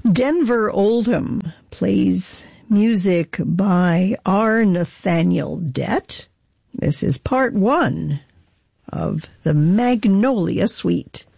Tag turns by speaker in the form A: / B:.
A: Denver Oldham plays music by R. Nathaniel Dett. This is part one of the Magnolia Suite.